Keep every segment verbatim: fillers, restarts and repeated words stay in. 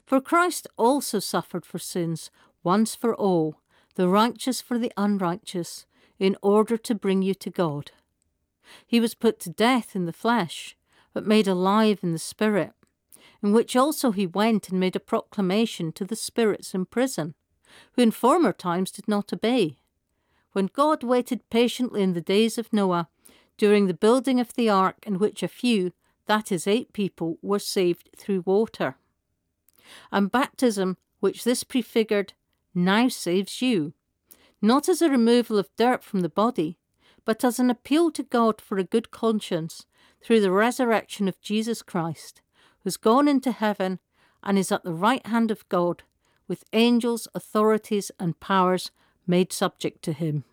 For Christ also suffered for sins once for all, the righteous for the unrighteous, in order to bring you to God. He was put to death in the flesh, but made alive in the Spirit, in which also he went and made a proclamation to the spirits in prison, who in former times did not obey, when God waited patiently in the days of Noah, during the building of the ark, in which a few, that is, eight people, were saved through water. And baptism, which this prefigured, now saves you, not as a removal of dirt from the body, but as an appeal to God for a good conscience through the resurrection of Jesus Christ, who has gone into heaven and is at the right hand of God, with angels, authorities, and powers made subject to him.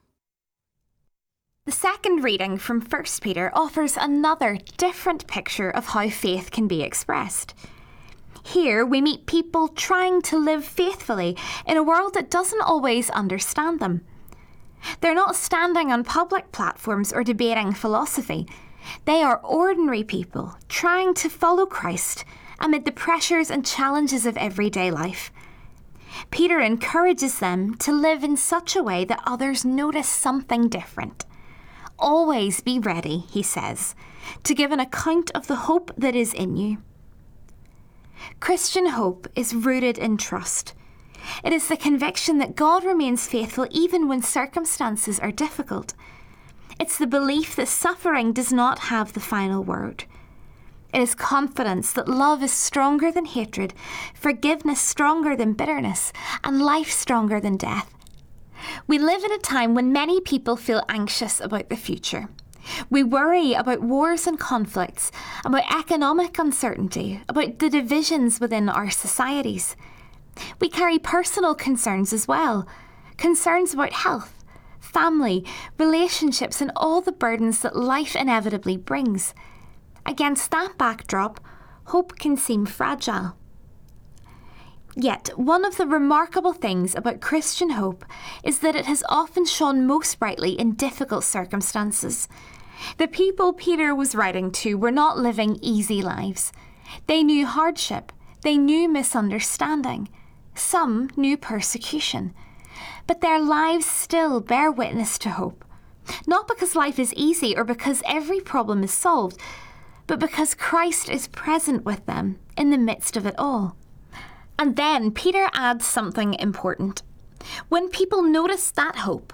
The second reading from First Peter offers another different picture of how faith can be expressed. Here we meet people trying to live faithfully in a world that doesn't always understand them. They're not standing on public platforms or debating philosophy. They are ordinary people trying to follow Christ amid the pressures and challenges of everyday life. Peter encourages them to live in such a way that others notice something different. Always be ready, he says, to give an account of the hope that is in you. Christian hope is rooted in trust. It is the conviction that God remains faithful even when circumstances are difficult. It's the belief that suffering does not have the final word. It is confidence that love is stronger than hatred, forgiveness stronger than bitterness, and life stronger than death. We live in a time when many people feel anxious about the future. We worry about wars and conflicts, about economic uncertainty, about the divisions within our societies. We carry personal concerns as well, concerns about health, family, relationships, and all the burdens that life inevitably brings. Against that backdrop, hope can seem fragile. Yet, one of the remarkable things about Christian hope is that it has often shone most brightly in difficult circumstances. The people Peter was writing to were not living easy lives. They knew hardship, they knew misunderstanding, some knew persecution. But their lives still bear witness to hope, not because life is easy or because every problem is solved, but because Christ is present with them in the midst of it all. And then Peter adds something important. When people notice that hope,